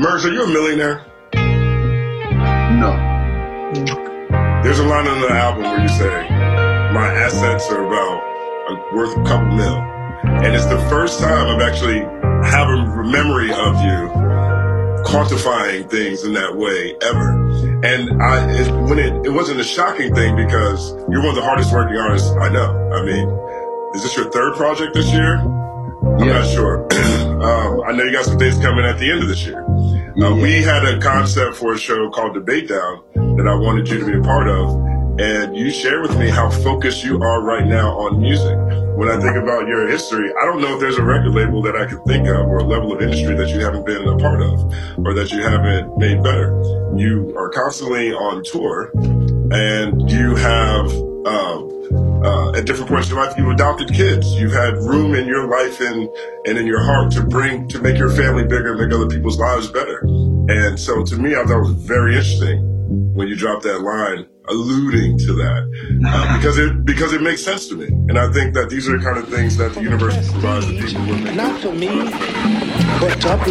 Merz, are you a millionaire? No. There's a line on the album where you say, my assets are worth a couple mil. And it's the first time I've actually have a memory of you quantifying things in that way ever. And it wasn't a shocking thing because you're one of the hardest working artists I know. I mean, is this your third project this year? I'm not sure. I know you got some things coming at the end of this year. We had a concept for a show called Debate Down that I wanted you to be a part of. And you shared with me how focused you are right now on music. When I think about your history, I don't know if there's a record label that I can think of or a level of industry that you haven't been a part of or that you haven't made better. You are constantly on tour and you have, at different points in your life, you've adopted kids. You've had room in your life and in your heart to make your family bigger, make other people's lives better. And so to me, I thought it was very interesting when you dropped that line alluding to that, because it makes sense to me. And I think that these are the kind of things that the universe provides to people. Not for me, but to